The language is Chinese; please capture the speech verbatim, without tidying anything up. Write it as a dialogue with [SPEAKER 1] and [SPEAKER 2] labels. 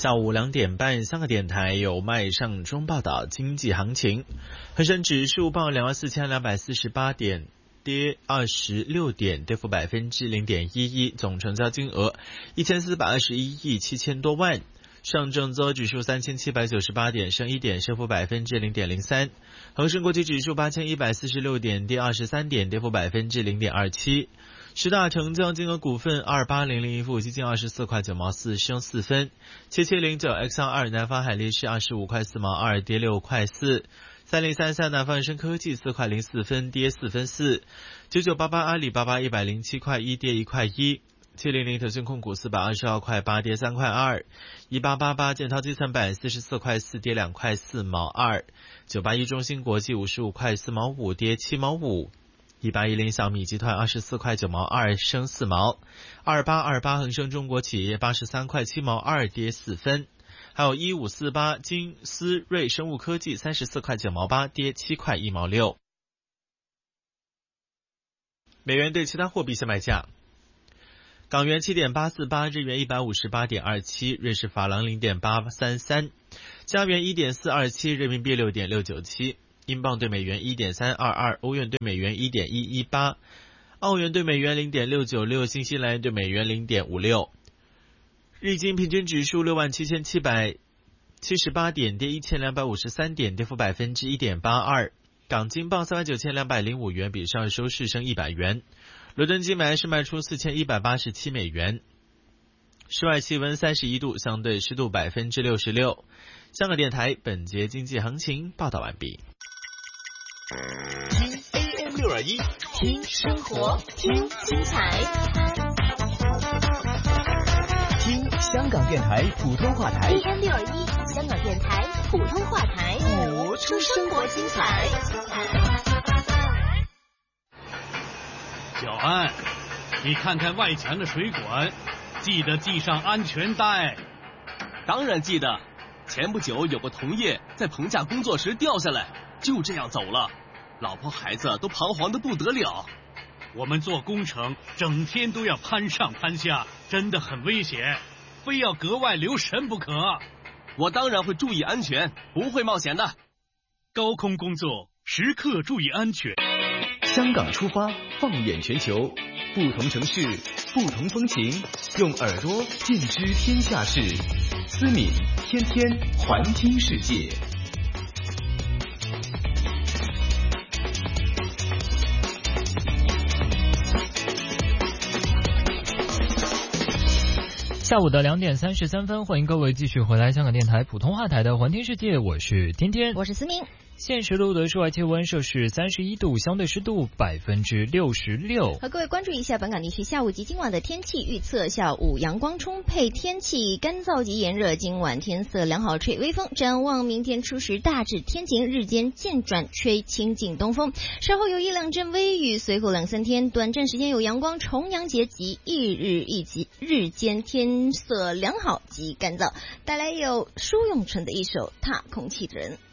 [SPEAKER 1] 下午两点半，香港电台有麦尚中报道经济行情。恒生指数报两万四千两百四十八点，跌二十六点，跌幅百分之零点一一，总成交金额一千四百二十一亿七千多万。上证综合指数三千七百九十八点，升一点，升幅百分之零点零三。恒生国际指数八千一百四十六点，跌二十三点，跌幅百分之零点二七。十大成交金额股份二八零零一富基金二十四块九毛四，升四分。七七零九 X 二南方海力士二十五块四毛二，跌六块四。三零三三南方恒生科技四块零四分，跌四分四。九九八八阿里巴巴一百零七块一，跌一块一。七零零腾讯控股四百二十二块八，跌三块二。一八八八建滔基三百四十四块四，跌两块四毛二。九八一中芯国际五十五块四毛五，跌七毛五。一八一零小米集团二十四块九毛二，升四毛。二八二八恒生中国企业八十三块七毛二，跌四分。还有一五四八金思瑞生物科技三十四块九毛八，跌七块一毛六。美元对其他货币现卖价：港元七点八四八，日元一百五十八点二七，瑞士法郎零点八三三，加元一点四二七，人民币六点六九七，英镑对美元一点三二二，欧元对美元一点一一八，澳元对美元零点六九六，新西兰元对美元零点五六。日经平均指数六万七千七百七十八点，跌一千两百五十三点，跌幅百分之一点八二。港金报三万九千两百零五元，比上日收市升一百元。伦敦金买是卖出四千一百八十七美元。室外气温三十一度，相对湿度百分之六十六。香港电台本节经济行情报道完毕。
[SPEAKER 2] 听 A M 六二一，听生活，听精彩，
[SPEAKER 3] 听香港电台普通话台
[SPEAKER 2] A M 六二一，香港电台普通话台，
[SPEAKER 3] 活
[SPEAKER 2] 出生活精彩。
[SPEAKER 4] 小安，你看看外墙的水管，记得系上安全带。
[SPEAKER 5] 当然记得，前不久有个同业在棚架工作时掉下来，就这样走了，老婆孩子都彷徨得不得了。
[SPEAKER 4] 我们做工程整天都要攀上攀下，真的很危险，非要格外留神不可。
[SPEAKER 5] 我当然会注意安全，不会冒险的。
[SPEAKER 4] 高空工作时刻注意安全。
[SPEAKER 3] 香港出发，放眼全球，不同城市，不同风情，用耳朵尽知天下事。思敏天天环听世界。
[SPEAKER 6] 下午的两点三十三分，欢迎各位继续回来香港电台普通话台的环听世界，我是天天，
[SPEAKER 2] 我是思明。
[SPEAKER 6] 现时录的室外气温摄氏三十一度，相对湿度百分之六十六。
[SPEAKER 2] 和各位关注一下本港地区下午及今晚的天气预测。下午阳光充沛，天气干燥及炎热，今晚天色良好，吹微风。展望明天初时大致天晴，日间渐转吹清劲东风，稍后有一两阵微雨，随后两三天短暂时间有阳光，重阳节及一日一集，日间天色良好及干燥，带来有舒咏纯的一首《踏空气的人》。